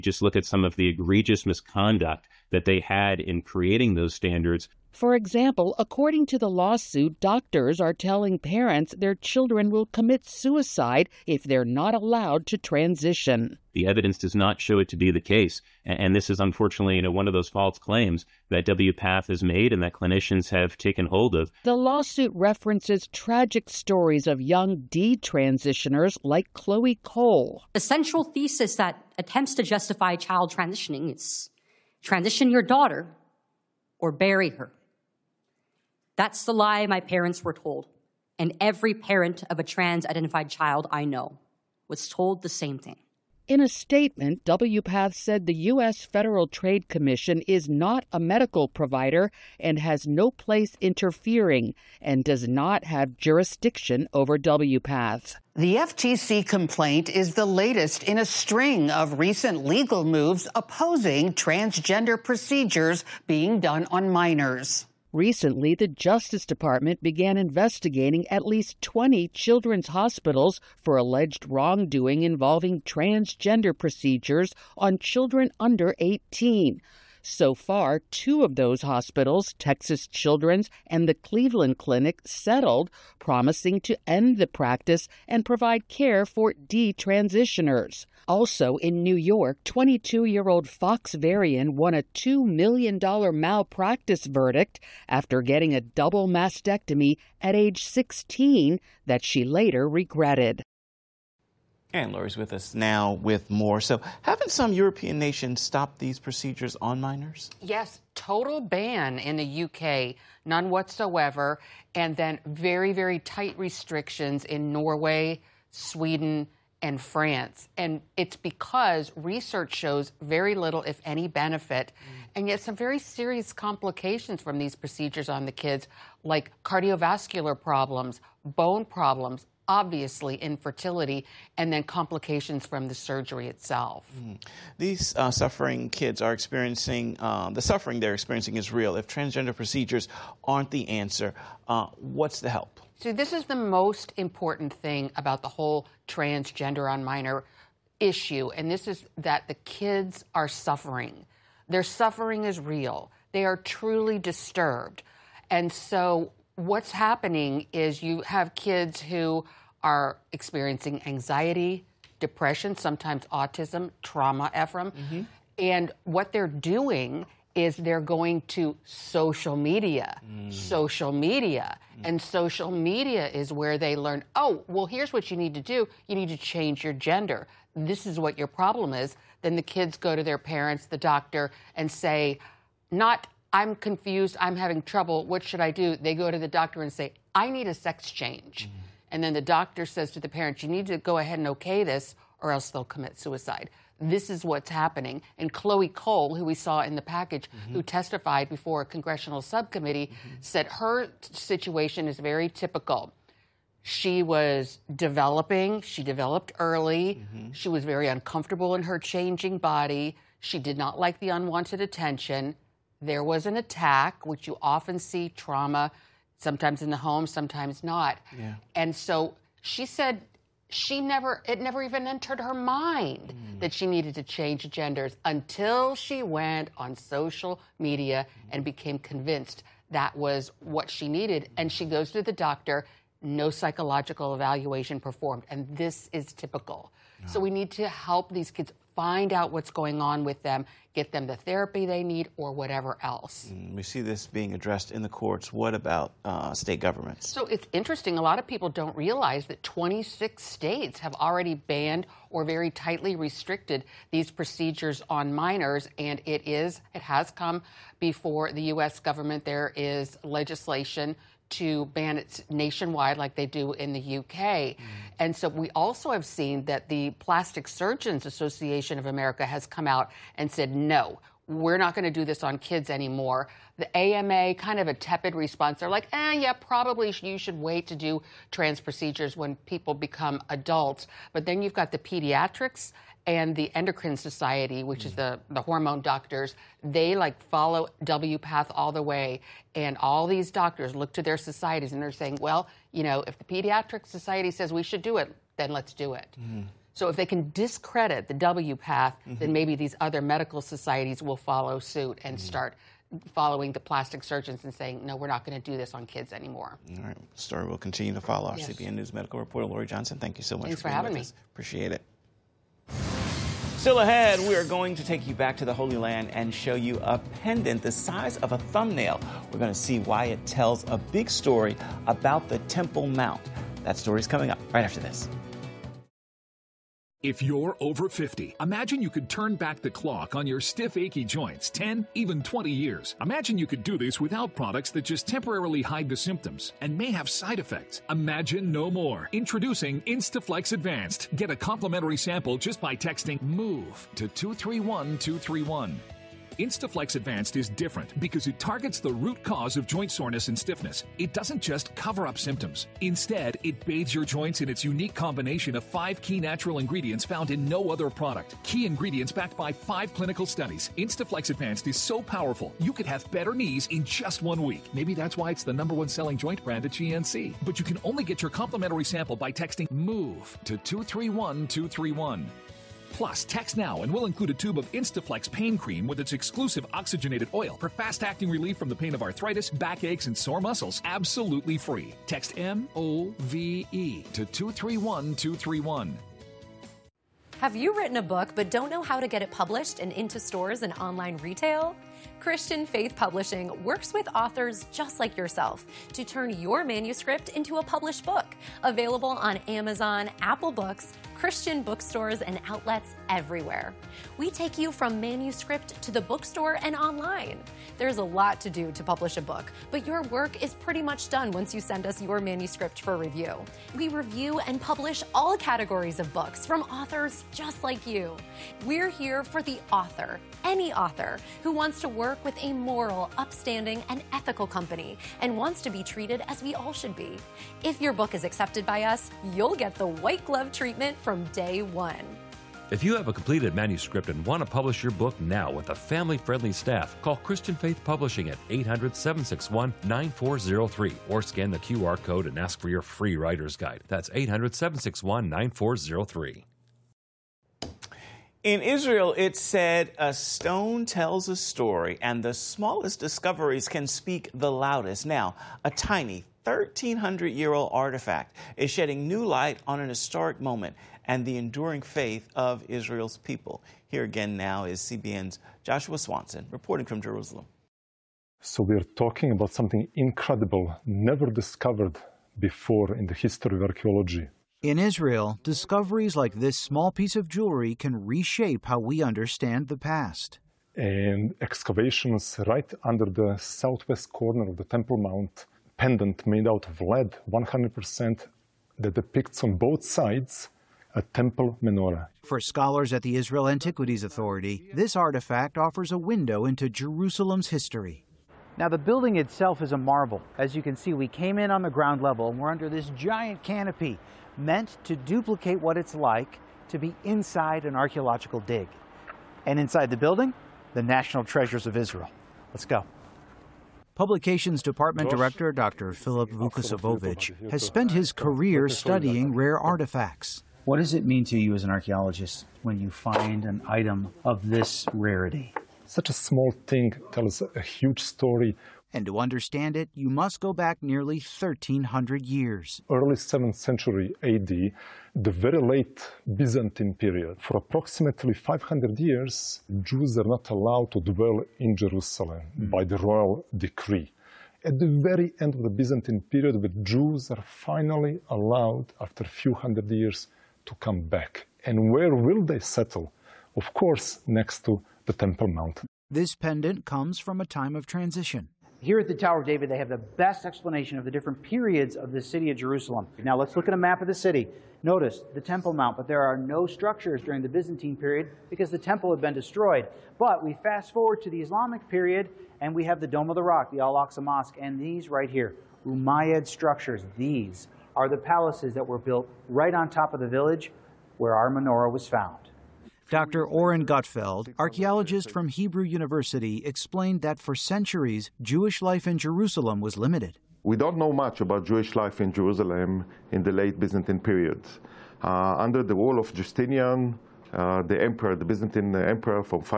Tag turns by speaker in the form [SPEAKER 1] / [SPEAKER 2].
[SPEAKER 1] Just look at some of the egregious misconduct that they had in creating those standards.
[SPEAKER 2] For example, according to the lawsuit, doctors are telling parents their children will commit suicide if they're not allowed to transition.
[SPEAKER 1] The evidence does not show it to be the case. And this is unfortunately, one of those false claims that WPATH has made and that clinicians have taken hold of.
[SPEAKER 2] The lawsuit references tragic stories of young detransitioners like Chloe Cole.
[SPEAKER 3] The central thesis that attempts to justify child transitioning is transition your daughter or bury her. That's the lie my parents were told. And every parent of a trans-identified child I know was told the same thing.
[SPEAKER 2] In a statement, WPATH said the U.S. Federal Trade Commission is not a medical provider and has no place interfering and does not have jurisdiction over WPATH.
[SPEAKER 4] The FTC complaint is the latest in a string of recent legal moves opposing transgender procedures being done on minors.
[SPEAKER 2] Recently, the Justice Department began investigating at least 20 children's hospitals for alleged wrongdoing involving transgender procedures on children under 18. So far, 2 of those hospitals, Texas Children's and the Cleveland Clinic, settled, promising to end the practice and provide care for detransitioners. Also in New York, 22-year-old Fox Varian won a $2 million malpractice verdict after getting a double mastectomy at age 16 that she later regretted.
[SPEAKER 5] And Lori's with us now with more. So haven't some European nations stopped these procedures on minors?
[SPEAKER 6] Yes, total ban in the UK, none whatsoever. And then very, very tight restrictions in Norway, Sweden, and France. And it's because research shows very little, if any, benefit, and yet some very serious complications from these procedures on the kids, like cardiovascular problems, bone problems, obviously infertility, and then complications from the surgery itself.
[SPEAKER 5] These suffering kids are experiencing, the suffering they're experiencing is real. If transgender procedures aren't the answer, what's the help?
[SPEAKER 6] So this is the most important thing about the whole transgender on minor issue, and this is that the kids are suffering. Their suffering is real. They are truly disturbed. And so what's happening is you have kids who are experiencing anxiety, depression, sometimes autism, trauma, Ephraim. And what they're doing is they're going to social media. And social media is where they learn, oh, well, here's what you need to do. You need to change your gender. This is what your problem is. Then the kids go to their parents, the doctor, and say, not, I'm confused, I'm having trouble, what should I do? They go to the doctor and say, I need a sex change. And then the doctor says to the parents, you need to go ahead and okay this, or else they'll commit suicide. This is what's happening. And Chloe Cole, who we saw in the package, who testified before a congressional subcommittee, said her situation is very typical. She was developing, she developed early, she was very uncomfortable in her changing body, she did not like the unwanted attention. There was an attack, which you often see trauma, sometimes in the home, sometimes not. And so she said it never even entered her mind that she needed to change genders until she went on social media and became convinced that was what she needed. And she goes to the doctor, no psychological evaluation performed. And this is typical. So we need to help these kids find out what's going on with them, get them the therapy they need or whatever else.
[SPEAKER 5] We see this being addressed in the courts. What about state governments?
[SPEAKER 6] So it's interesting. A lot of people don't realize that 26 states have already banned or very tightly restricted these procedures on minors, and it has come before the U.S. government. There is legislation to ban it nationwide like they do in the UK. And so we also have seen that the Plastic Surgeons Association of America has come out and said, no, we're not going to do this on kids anymore. The AMA, kind of a tepid response. They're like, yeah, probably you should wait to do trans procedures when people become adults. But then you've got the pediatrics and the Endocrine Society, which is the hormone doctors. They follow WPATH all the way. And all these doctors look to their societies and they're saying, well, if the Pediatric Society says we should do it, then let's do it. So if they can discredit the W path, then maybe these other medical societies will follow suit and start following the plastic surgeons and saying, no, we're not going to do this on kids anymore.
[SPEAKER 5] All right. Story will continue to follow. Our CBN News medical reporter, Lori Johnson, thank you so much
[SPEAKER 6] Thanks
[SPEAKER 5] for
[SPEAKER 6] having
[SPEAKER 5] being
[SPEAKER 6] me.
[SPEAKER 5] with us. Appreciate it. Still ahead, we are going to take you back to the Holy Land and show you a pendant the size of a thumbnail. We're going to see why it tells a big story about the Temple Mount. That story is coming up right after this.
[SPEAKER 7] If you're over 50, imagine you could turn back the clock on your stiff, achy joints 10, even 20 years. Imagine you could do this without products that just temporarily hide the symptoms and may have side effects. Imagine no more. Introducing Instaflex Advanced. Get a complimentary sample just by texting MOVE to 231231. Instaflex Advanced is different because it targets the root cause of joint soreness and stiffness. It doesn't just cover up symptoms. Instead, it bathes your joints in its unique combination of 5 key natural ingredients found in no other product. Key ingredients backed by 5 clinical studies. Instaflex Advanced is so powerful, you could have better knees in just 1 week. Maybe that's why it's the #1 selling joint brand at GNC. But you can only get your complimentary sample by texting MOVE to 231231. Plus, text now and we'll include a tube of Instaflex pain cream with its exclusive oxygenated oil for fast-acting relief from the pain of arthritis, backaches, and sore muscles, absolutely free. Text MOVE to 231231.
[SPEAKER 8] Have you written a book but don't know how to get it published and into stores and online retail? Christian Faith Publishing works with authors just like yourself to turn your manuscript into a published book. Available on Amazon, Apple Books, Christian bookstores, and outlets everywhere. We take you from manuscript to the bookstore and online. There's a lot to do to publish a book, but your work is pretty much done once you send us your manuscript for review. We review and publish all categories of books from authors just like you. We're here for the author, any author, who wants to work with a moral, upstanding, and ethical company and wants to be treated as we all should be. If your book is accepted by us, you'll get the white glove treatment from day one.
[SPEAKER 9] If you have a completed manuscript and want to publish your book now with a family-friendly staff, call Christian Faith Publishing at 800-761-9403 or scan the QR code and ask for your free writer's guide. That's 800-761-9403.
[SPEAKER 5] In Israel, it's said a stone tells a story, and the smallest discoveries can speak the loudest. Now, a tiny 1,300-year-old artifact is shedding new light on an historic moment and the enduring faith of Israel's people. Here again now is CBN's Joshua Swanson reporting from Jerusalem.
[SPEAKER 10] So we're talking about something incredible, never discovered before in the history of archaeology.
[SPEAKER 11] In Israel, discoveries like this small piece of jewelry can reshape how we understand the past.
[SPEAKER 10] And excavations right under the southwest corner of the Temple Mount, pendant made out of lead, 100%, that depicts on both sides a temple menorah.
[SPEAKER 11] For scholars at the Israel Antiquities Authority, this artifact offers a window into Jerusalem's history.
[SPEAKER 12] Now, the building itself is a marvel. As you can see, we came in on the ground level and we're under this giant canopy meant to duplicate what it's like to be inside an archaeological dig. And inside the building, the national treasures of Israel. Let's go.
[SPEAKER 11] Publications Department Director Dr. Philip Vukasovovich has spent his career studying rare artifacts.
[SPEAKER 12] What does it mean to you as an archaeologist when you find an item of this rarity?
[SPEAKER 10] Such a small thing tells a huge story.
[SPEAKER 11] And to understand it, you must go back nearly 1,300 years.
[SPEAKER 10] Early 7th century AD, the very late Byzantine period. For approximately 500 years, Jews are not allowed to dwell in Jerusalem by the royal decree. At the very end of the Byzantine period, the Jews are finally allowed, after a few hundred years, to come back. And where will they settle? Of course, next to the Temple Mount.
[SPEAKER 11] This pendant comes from a time of transition.
[SPEAKER 12] Here at the Tower of David, they have the best explanation of the different periods of the city of Jerusalem. Now let's look at a map of the city. Notice the Temple Mount, but there are no structures during the Byzantine period because the temple had been destroyed. But we fast forward to the Islamic period, and we have the Dome of the Rock, the Al-Aqsa Mosque, and these right here, Umayyad structures. These are the palaces that were built right on top of the village where our menorah was found.
[SPEAKER 11] Dr. Oren Gottfeld, archaeologist from Hebrew University, explained that for centuries, Jewish life in Jerusalem was limited.
[SPEAKER 13] We don't know much about Jewish life in Jerusalem in the late Byzantine period. Under the rule of Justinian, the emperor, the Byzantine emperor from